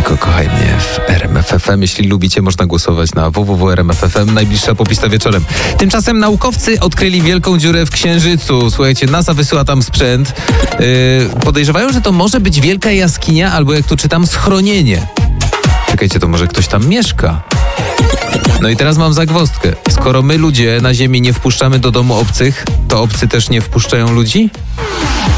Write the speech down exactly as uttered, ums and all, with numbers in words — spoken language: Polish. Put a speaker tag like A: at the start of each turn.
A: tylko kochaj mnie w R M F F M. Jeśli lubicie, można głosować na w w w kropka r m f f m. Najbliższa popista wieczorem. Tymczasem naukowcy odkryli wielką dziurę w Księżycu. Słuchajcie, NASA wysyła tam sprzęt. Yy, podejrzewają, że to może być wielka jaskinia albo, jak tu czytam, schronienie. Czekajcie, to może ktoś tam mieszka? No i teraz mam zagwozdkę. Skoro my ludzie na Ziemi nie wpuszczamy do domu obcych, to obcy też nie wpuszczają ludzi?